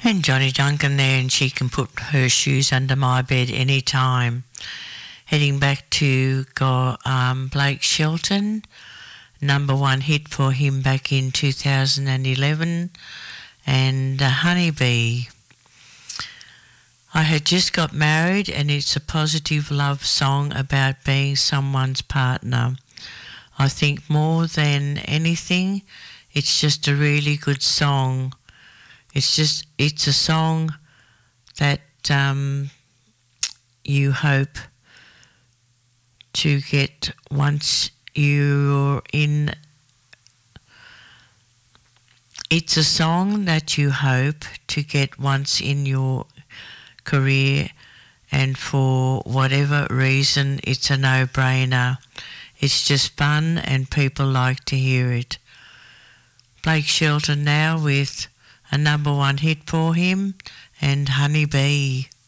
And Johnny Duncan there, and She Can Put Her Shoes Under My Bed Any Time. Heading back to Blake Shelton, number one hit for him back in 2011, and Honeybee. I had just got married, and it's a positive love song about being someone's partner. I think more than anything, it's just a really good song. It's a song that you hope to get once you're in. It's a song that you hope to get once in your career, and for whatever reason, it's a no-brainer. It's just fun and people like to hear it. Blake Shelton now with a number one hit for him, and Honeybee.